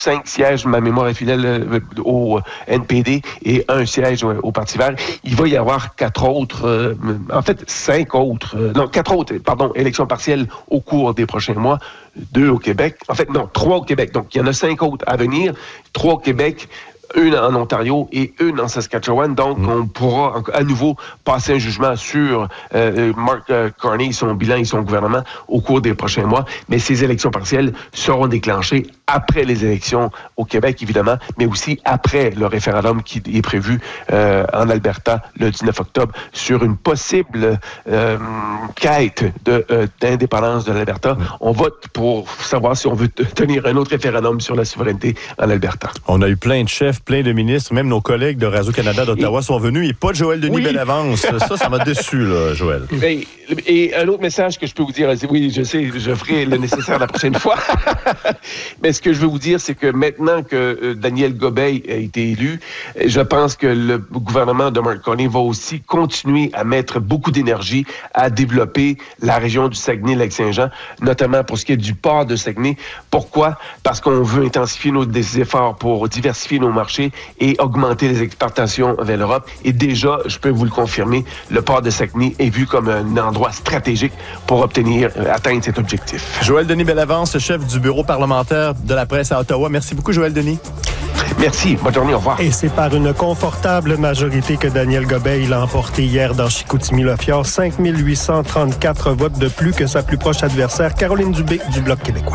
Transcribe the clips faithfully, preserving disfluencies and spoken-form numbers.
cinq sièges, ma mémoire est fidèle, euh, au N P D et un siège au, au Parti vert. Il va y avoir quatre autres, euh, en fait, cinq autres, euh, non, quatre autres, pardon, élections partielles au cours des prochains mois. Deux au Québec. En fait, non, trois au Québec. Donc, il y en a cinq autres à venir. Trois au Québec, une en Ontario et une en Saskatchewan. Donc, mmh. on pourra à nouveau passer un jugement sur euh, Mark euh, Carney, son bilan et son gouvernement au cours des prochains mois. Mais ces élections partielles seront déclenchées après les élections au Québec, évidemment, mais aussi après le référendum qui est prévu euh, en Alberta le dix-neuf octobre sur une possible euh, quête de, euh, d'indépendance de l'Alberta. Mmh. On vote pour savoir si on veut t- tenir un autre référendum sur la souveraineté en Alberta. On a eu plein de chefs, plein de ministres, même nos collègues de Radio-Canada d'Ottawa et... sont venus, et pas de Joël Denis oui. Bellavance. Ça, ça m'a déçu, là, Joël. Et, et un autre message que je peux vous dire, c'est, oui, je sais, je ferai le nécessaire la prochaine fois, mais ce que je veux vous dire, c'est que maintenant que euh, Daniel Gobeil a été élu, je pense que le gouvernement de Mark Carney va aussi continuer à mettre beaucoup d'énergie à développer la région du Saguenay-Lac-Saint-Jean, notamment pour ce qui est du port de Saguenay. Pourquoi? Parce qu'on veut intensifier nos efforts pour diversifier nos marchés et augmenter les exportations vers l'Europe. Et déjà, je peux vous le confirmer, le port de Saguenay est vu comme un endroit stratégique pour obtenir, euh, atteindre cet objectif. Joël Denis Bellavance, chef du bureau parlementaire de la presse à Ottawa. Merci beaucoup, Joël Denis. Merci. Bonne journée. Au revoir. Et c'est par une confortable majorité que Daniel Gobeil l'a emporté hier dans Chicoutimi-Le-Fjord. cinq mille huit cent trente-quatre votes de plus que sa plus proche adversaire, Caroline Dubé, du Bloc québécois.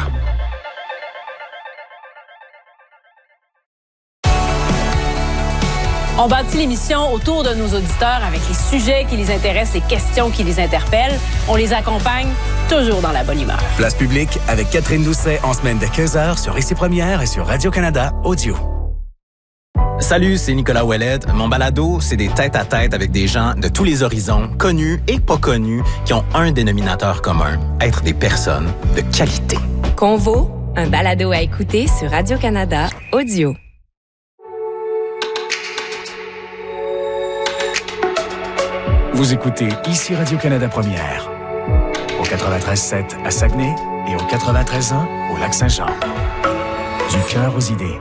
On bâtit l'émission autour de nos auditeurs avec les sujets qui les intéressent, les questions qui les interpellent. On les accompagne toujours dans la bonne humeur. Place publique avec Catherine Doucet en semaine de quinze heures sur Ici Première et sur Radio-Canada Audio. Salut, c'est Nicolas Ouellette. Mon balado, c'est des tête-à-tête avec des gens de tous les horizons, connus et pas connus, qui ont un dénominateur commun, être des personnes de qualité. Convo, un balado à écouter sur Radio-Canada Audio. Vous écoutez Ici Radio-Canada Première, au quatre-vingt-treize sept à Saguenay et au quatre-vingt-treize un au Lac-Saint-Jean. Du cœur aux idées.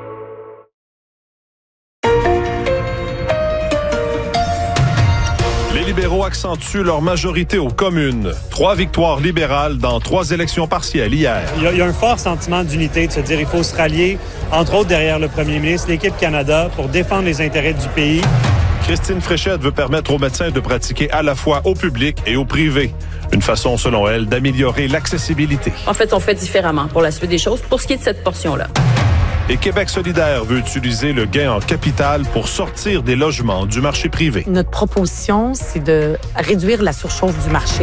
Les libéraux accentuent leur majorité aux communes. Trois victoires libérales dans trois élections partielles hier. Il y a, il y a un fort sentiment d'unité, de se dire qu'il faut se rallier, entre autres derrière le premier ministre, l'équipe Canada, pour défendre les intérêts du pays. Christine Fréchette veut permettre aux médecins de pratiquer à la fois au public et au privé. Une façon, selon elle, d'améliorer l'accessibilité. En fait, on fait différemment pour la suite des choses, pour ce qui est de cette portion-là. Et Québec solidaire veut utiliser le gain en capital pour sortir des logements du marché privé. Notre proposition, c'est de réduire la surchauffe du marché.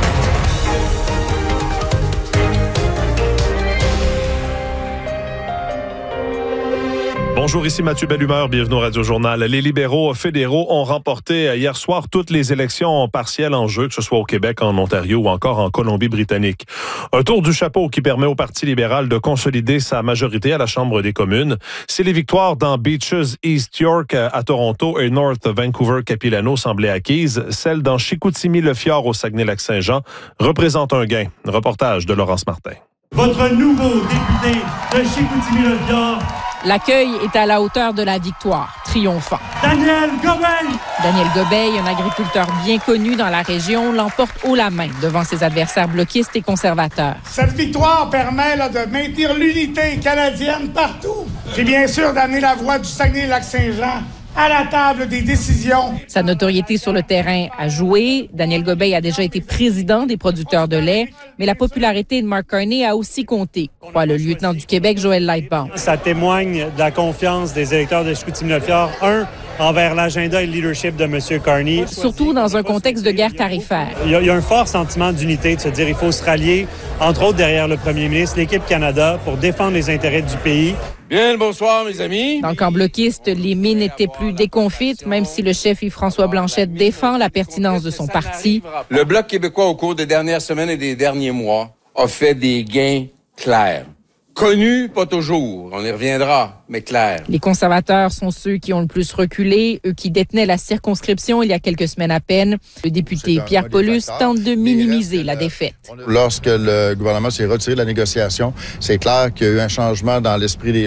Bonjour, ici Mathieu Bellumeur, bienvenue au Radio-Journal. Les libéraux fédéraux ont remporté hier soir toutes les élections partielles en jeu, que ce soit au Québec, en Ontario ou encore en Colombie-Britannique. Un tour du chapeau qui permet au Parti libéral de consolider sa majorité à la Chambre des communes. C'est les victoires dans Beaches, East York à Toronto et North Vancouver-Capilano semblaient acquises. Celle dans Chicoutimi-Le-Fjord au Saguenay-Lac-Saint-Jean représente un gain. Reportage de Laurence Martin. Votre nouveau député de Chicoutimi-Le-Fjord. L'accueil est à la hauteur de la victoire, triomphant. Daniel Gobeil! Daniel Gobeil, un agriculteur bien connu dans la région, l'emporte haut la main devant ses adversaires bloquistes et conservateurs. Cette victoire permet là, de maintenir l'unité canadienne partout. Puis bien sûr d'amener la voix du Saguenay-Lac-Saint-Jean à la table des décisions. Sa notoriété sur le terrain a joué. Daniel Gobeil a déjà été président des producteurs de lait, mais la popularité de Mark Carney a aussi compté, croit le lieutenant du Québec, Joël Lightbound. Ça témoigne de la confiance des électeurs de Chicoutimi-Le-Fjord, un, envers l'agenda et le leadership de M. Carney. Surtout dans un contexte de guerre tarifaire. Il y a, il y a un fort sentiment d'unité, de se dire qu'il faut se rallier, entre autres derrière le premier ministre, l'équipe Canada, pour défendre les intérêts du pays. Bien, bonsoir, mes amis. Dans le camp bloquiste, les mines n'étaient plus déconfites, même si le chef Yves-François Blanchet défend la pertinence de son parti. Le Bloc québécois, au cours des dernières semaines et des derniers mois, a fait des gains clairs. Connus, pas toujours. On y reviendra, mais clairs. Les conservateurs sont ceux qui ont le plus reculé, eux qui détenaient la circonscription il y a quelques semaines à peine. Le député Pierre Paulus tente de minimiser la défaite. Lorsque le gouvernement s'est retiré de la négociation, c'est clair qu'il y a eu un changement dans l'esprit des